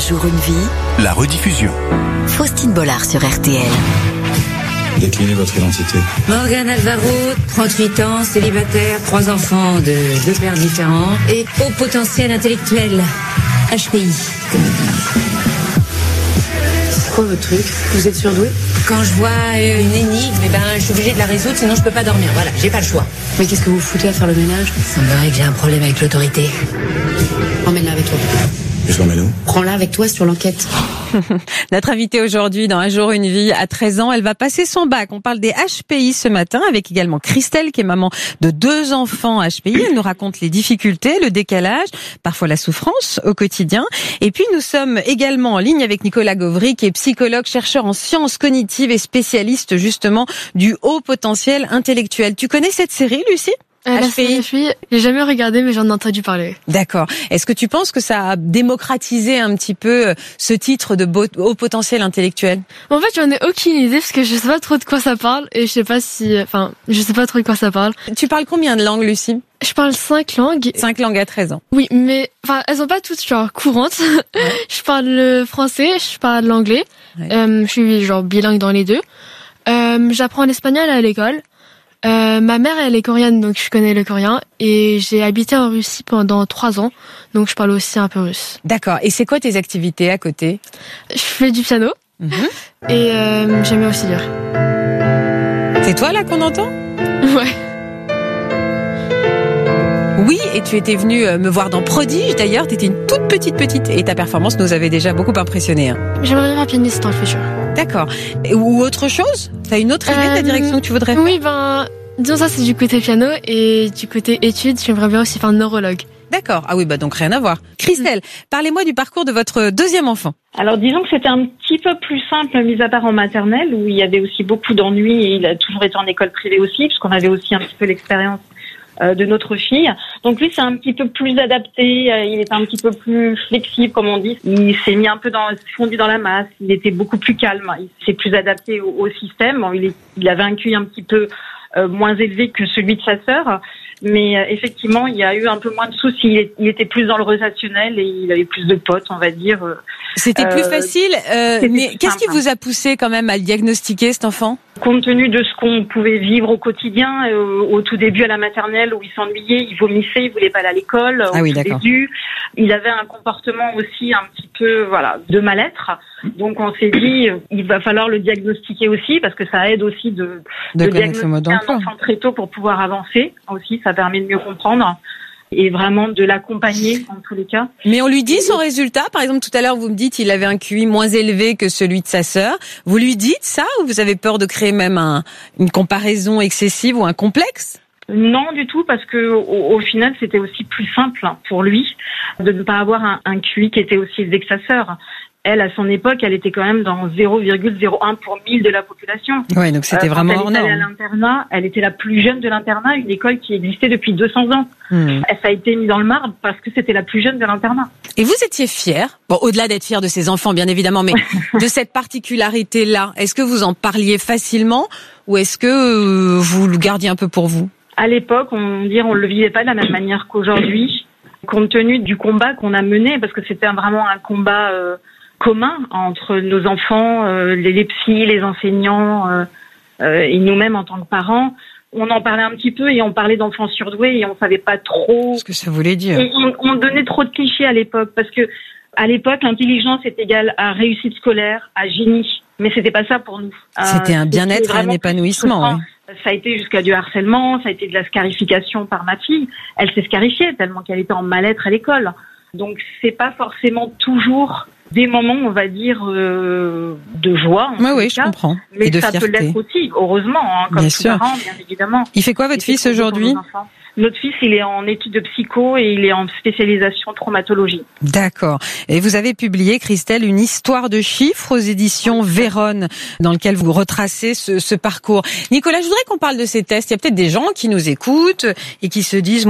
jour, une vie. La rediffusion. Faustine Bollard sur RTL. Déclinez votre identité. Morgane Alvaro, 38 ans, célibataire, 3 enfants de 2 pères différents et haut potentiel intellectuel. HPI. C'est quoi votre truc? Vous êtes surdoué? Quand je vois une énigme, je suis obligée de la résoudre, sinon je peux pas dormir. Voilà, j'ai pas le choix. Mais qu'est-ce que vous foutez à faire le ménage? Il semblerait que j'ai un problème avec l'autorité. Emmène-la avec toi. Je l'emmène où? Prends-la avec toi sur l'enquête. Notre invitée aujourd'hui dans Un jour, une vie, à 13 ans, elle va passer son bac. On parle des HPI ce matin avec également Christelle qui est maman de 2 enfants HPI. Elle nous raconte les difficultés, le décalage, parfois la souffrance au quotidien. Et puis nous sommes également en ligne avec Nicolas Gauvry qui est psychologue, chercheur en sciences cognitives et spécialiste justement du haut potentiel intellectuel. Tu connais cette série, Lucie ? La série, j'ai jamais regardé, mais j'en ai entendu parler. D'accord. Est-ce que tu penses que ça a démocratisé un petit peu ce titre de haut potentiel intellectuel? En fait, j'en ai aucune idée parce que je sais pas trop de quoi ça parle et je sais pas trop de quoi ça parle. Tu parles combien de langues, Lucie? Je parle 5 langues. 5 langues à 13 ans. Oui, mais elles sont pas toutes courantes. Ouais. Je parle le français, je parle l'anglais. Ouais. Je suis bilingue dans les deux. J'apprends l'espagnol à l'école. Ma mère, elle est coréenne, donc je connais le coréen. Et j'ai habité en Russie pendant 3 ans, donc je parle aussi un peu russe. D'accord. Et c'est quoi tes activités à côté? Je fais du piano. Et j'aime aussi lire. C'est toi là qu'on entend? Ouais. Oui, et tu étais venue me voir dans Prodige d'ailleurs, tu étais une toute petite et ta performance nous avait déjà beaucoup impressionné. J'aimerais bien faire pianiste dans le futur. D'accord. Ou autre chose? T'as une autre idée de la direction que tu voudrais faire? Oui, disons ça c'est du côté piano et du côté études, j'aimerais bien aussi faire neurologue. D'accord. Ah oui, donc rien à voir. Christelle, parlez-moi du parcours de votre 2e enfant. Alors disons que c'était un petit peu plus simple, mis à part en maternelle, où il y avait aussi beaucoup d'ennuis et il a toujours été en école privée aussi, puisqu'on avait aussi un petit peu l'expérience de notre fille. Donc lui, c'est un petit peu plus adapté, il est un petit peu plus flexible, comme on dit. Il s'est mis un peu fondu dans la masse, il était beaucoup plus calme, il s'est plus adapté au système. Bon, il avait un QI un petit peu moins élevé que celui de sa sœur, mais effectivement, il y a eu un peu moins de soucis. Il était plus dans le relationnel et il avait plus de potes, on va dire. C'était plus facile, mais qu'est-ce qui vous a poussé quand même à le diagnostiquer, cet enfant? Compte tenu de ce qu'on pouvait vivre au quotidien, au tout début à la maternelle où il s'ennuyait, il vomissait, il voulait pas aller à l'école. Ah oui, d'accord. Il avait un comportement aussi un petit peu, de mal-être. Donc on s'est dit, il va falloir le diagnostiquer aussi parce que ça aide aussi de diagnostiquer un enfant très tôt pour pouvoir avancer. Aussi, ça permet de mieux comprendre. Et vraiment de l'accompagner en tous les cas. Mais on lui dit son résultat. Par exemple, tout à l'heure, vous me dites qu'il avait un QI moins élevé que celui de sa sœur. Vous lui dites ça ou vous avez peur de créer même une comparaison excessive ou un complexe? Non, du tout, parce que au final, c'était aussi plus simple pour lui de ne pas avoir un QI qui était aussi élevé que sa sœur. Elle, à son époque, elle était quand même dans 0,01 pour 1000 de la population. Oui, donc c'était vraiment hors norme. Elle était à l'internat, elle était la plus jeune de l'internat, une école qui existait depuis 200 ans. Ça a été mis dans le marbre parce que c'était la plus jeune de l'internat. Et vous étiez fière, au-delà d'être fière de ses enfants, bien évidemment, mais de cette particularité-là, est-ce que vous en parliez facilement ou est-ce que vous le gardiez un peu pour vous? À l'époque, on le vivait pas de la même manière qu'aujourd'hui, compte tenu du combat qu'on a mené, parce que c'était vraiment un combat commun entre nos enfants, les psys, les enseignants et nous-mêmes en tant que parents. On en parlait un petit peu et on parlait d'enfants surdoués et on savait pas trop ce que ça voulait dire. Et on donnait trop de clichés à l'époque parce que à l'époque l'intelligence est égale à réussite scolaire, à génie, mais c'était pas ça pour nous. C'était un bien-être, un épanouissement. Ouais. Ça a été jusqu'à du harcèlement, ça a été de la scarification par ma fille. Elle s'est scarifiée tellement qu'elle était en mal-être à l'école. Donc c'est pas forcément toujours des moments, on va dire, de joie. Oui, je comprends. Mais et de ça fierté. Peut l'être aussi, heureusement, comme tous parents, bien évidemment. Il fait quoi votre fils aujourd'hui? Notre fils, il est en études de psycho et il est en spécialisation traumatologie. D'accord. Et vous avez publié, Christelle, une histoire de chiffres aux éditions Vérone, dans lequel vous retracez ce parcours. Nicolas, je voudrais qu'on parle de ces tests. Il y a peut-être des gens qui nous écoutent et qui se disent